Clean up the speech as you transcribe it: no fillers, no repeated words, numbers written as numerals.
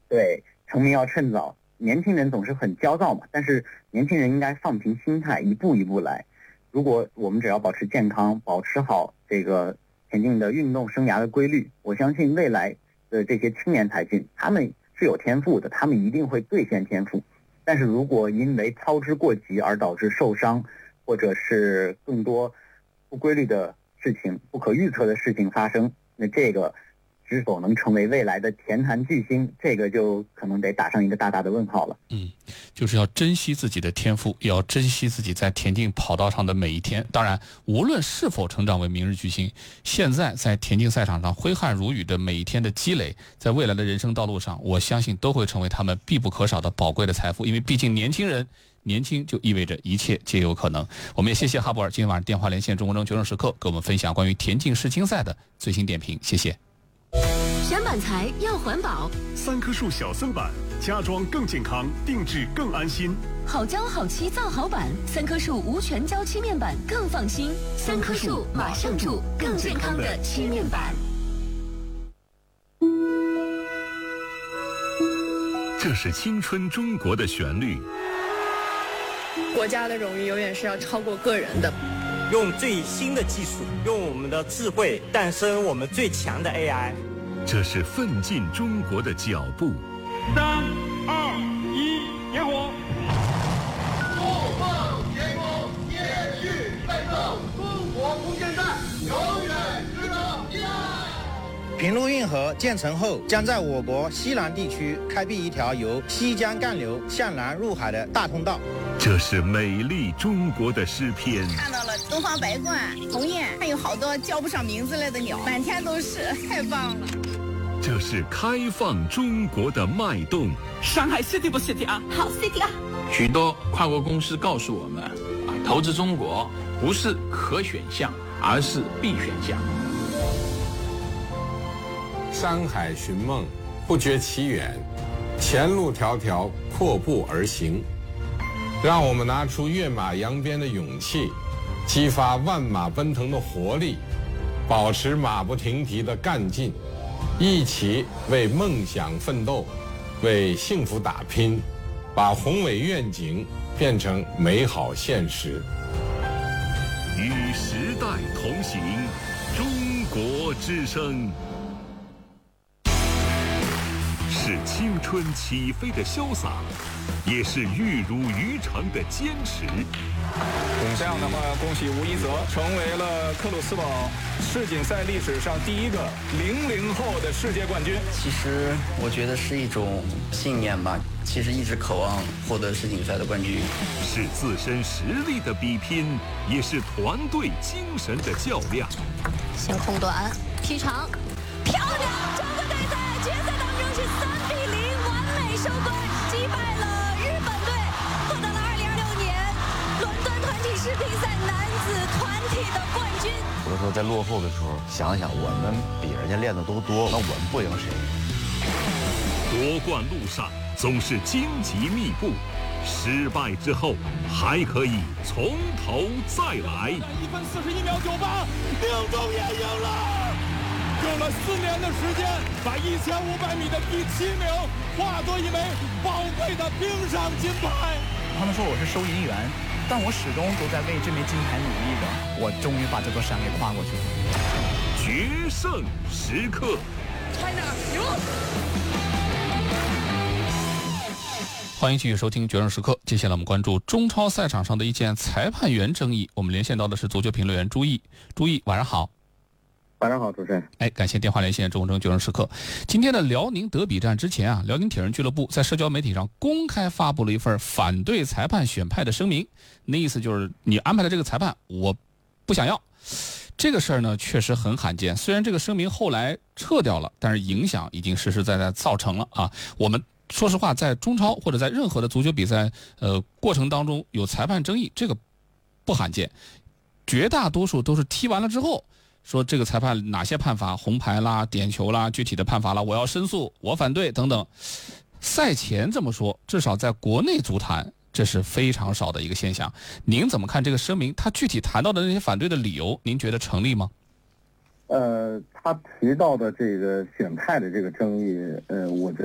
对，成名要趁早。年轻人总是很焦躁嘛，但是年轻人应该放平心态，一步一步来。如果我们只要保持健康，保持好这个田径的运动生涯的规律，我相信未来的这些青年才俊，他们是有天赋的，他们一定会兑现天赋。但是如果因为操之过急而导致受伤，或者是更多不规律的事情、不可预测的事情发生，那这个是否能成为未来的田坛巨星，这个就可能得打上一个大大的问号了。 就是要珍惜自己的天赋，也要珍惜自己在田径跑道上的每一天。当然，无论是否成长为明日巨星，现在在田径赛场上挥汗如雨的每一天的积累，在未来的人生道路上，我相信都会成为他们必不可少的宝贵的财富。因为毕竟年轻就意味着一切皆有可能。我们也谢谢哈博尔今天晚上电话连线中国中决胜时刻，给我们分享关于田径世青赛的最新点评，谢谢。 选板材要环保 ，3棵树小森板，家装更健康，定制更安心。 好胶好漆造好板，3棵树无全胶漆面板更放心。3棵树马上住更健康的漆面板。 这是青春中国的旋律。 国家的荣誉永远是要超过个人的。 用最新的技术，用我们的智慧诞生我们最强的 AI。 这是奋进中国的脚步。 3、2、1，点火！ 不放天空，延续奋斗，中国空间站永远值得依赖。 平陆运河建成后，将在我国西南地区开辟一条由西江干流向南入海的大通道。 这是美丽中国的诗篇。 看到了东方白鹳、鸿雁，还有好多叫不上名字来的鸟，满天都是，太棒了。 这是开放中国的脉动。 上海 City 不 City 啊？ 好 City 啊！ 许多跨国公司告诉我们，投资中国不是可选项，而是必选项。 山海寻梦，不觉其远，前路迢迢，阔步而行。让我们拿出跃马扬鞭的勇气，激发万马奔腾的活力，保持马不停蹄的干劲，一起为梦想奋斗，为幸福打拼，把宏伟愿景变成美好现实。 与时代同行，中国之声。是青春起飞的潇洒，也是玉如渔场的坚持。 这样的话，恭喜吴一泽成为了克鲁斯堡世锦赛历史上第一个00后的世界冠军。 其实我觉得是一种信念吧，其实一直渴望获得世锦赛的冠军。 是自身实力的比拼，也是团队精神的较量。 先空短，劈长，漂亮！中国队在决赛当中是3-0完美收官，击败了日本队，获得了2026年伦敦团体世乒赛男子团体的冠军。 有的时候在落后的时候，想想我们比人家练的都多，那我们不赢谁？ 夺冠路上总是荆棘密布，失败之后还可以从头再来。 1分41秒98，宁中也赢了。用了4年的时间，把1500米的第7名化作一枚宝贵的冰上金牌。 他们说我是收银员，但我始终都在为这枚金牌努力着。我终于把这座山给跨过去了。 决胜时刻 ，China 赢了。 欢迎继续收听《决胜时刻》。接下来我们关注中超赛场上的一件裁判员争议。我们连线到的是足球评论员朱毅。朱毅，晚上好。 晚上好，主持人。 感谢电话连线中国决胜时刻。今天的辽宁德比战之前啊，辽宁铁人俱乐部在社交媒体上公开发布了一份反对裁判选派的声明。那意思就是你安排的这个裁判，我不想要。这个事儿呢，确实很罕见。虽然这个声明后来撤掉了，但是影响已经实实在在造成了啊。我们说实话，在中超或者在任何的足球比赛过程当中有裁判争议，这个不罕见。绝大多数都是踢完了之后说这个裁判哪些判罚，红牌啦、点球啦、具体的判罚啦，我要申诉，我反对等等。赛前这么说，至少在国内足坛这是非常少的一个现象。您怎么看这个声明？他具体谈到的那些反对的理由，您觉得成立吗？ 他提到的这个选派的这个争议，我觉得